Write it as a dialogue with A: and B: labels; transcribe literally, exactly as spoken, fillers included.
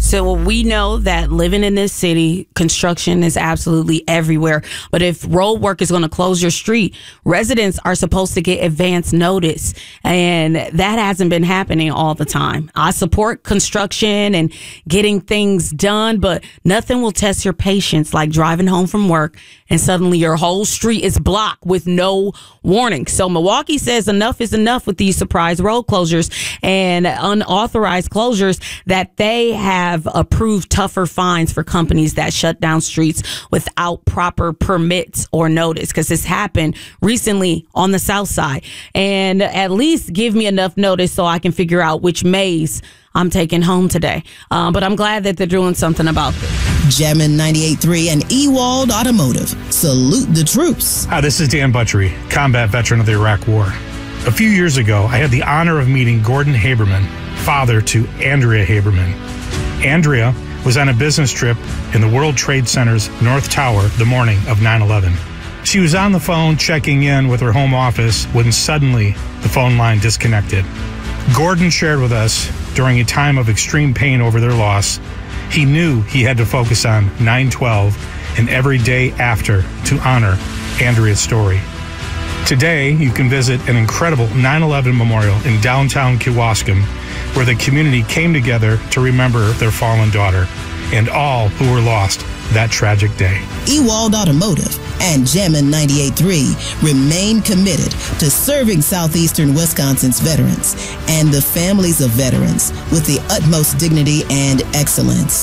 A: So we know that living in this city, construction is absolutely everywhere. But if road work is going to close your street, residents are supposed to get advance notice. And that hasn't been happening all the time. I support construction and getting things done, but nothing will test your patience like driving home from work and suddenly your whole street is blocked with no warning. So Milwaukee says enough is enough with these surprise road closures and unauthorized closures, that they have approved tougher fines for companies that shut down streets without proper permits or notice, because this happened recently on the south side. And at least give me enough notice so I can figure out which maze I'm taking home today. Um, but I'm glad that they're doing something about this.
B: Jammin' ninety-eight point three and Ewald Automotive. Salute the troops.
C: Hi, this is Dan Butchery, combat veteran of the Iraq War. A few years ago, I had the honor of meeting Gordon Haberman, father to Andrea Haberman. Andrea was on a business trip in the World Trade Center's North Tower the morning of nine eleven. She was on the phone checking in with her home office when suddenly the phone line disconnected. Gordon shared with us, during a time of extreme pain over their loss, he knew he had to focus on nine twelve and every day after to honor Andrea's story. Today, you can visit an incredible nine eleven memorial in downtown Kewaskum, where the community came together to remember their fallen daughter and all who were lost that tragic day.
B: Ewald Automotive and Jammin' ninety-eight point three remain committed to serving southeastern Wisconsin's veterans and the families of veterans with the utmost dignity and excellence.